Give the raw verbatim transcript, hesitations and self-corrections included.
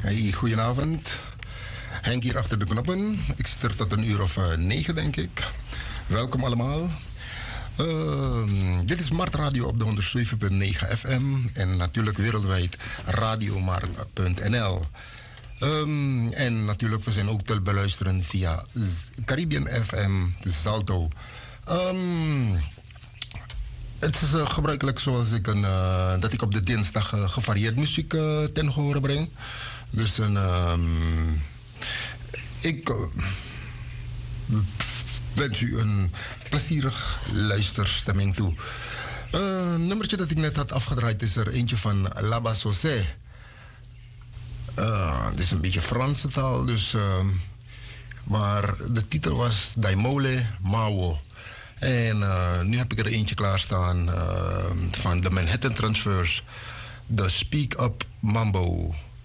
Hey, goedenavond. Henk hier achter de knoppen. Ik zit er tot een uur of uh, negen, denk ik. Welkom allemaal. Uh, dit is Mart Radio op de honderdzeven punt negen F M en natuurlijk wereldwijd radiomart punt n l. Um, en natuurlijk, we zijn ook te beluisteren via Caribbean F M, Salto. Um, het is uh, gebruikelijk zoals ik een, uh, dat ik op de dinsdag uh, gevarieerd muziek uh, ten horen breng. Dus een, um, ik uh, wens u een plezierig luisterstemming toe. Een uh, nummertje dat ik net had afgedraaid is er eentje van Laba Sosé. Uh, het is een beetje Franse taal, dus, uh, maar de titel was Daimole Mawo. En uh, nu heb ik er eentje klaarstaan uh, van de Manhattan Transfers, de Speak Up Mambo.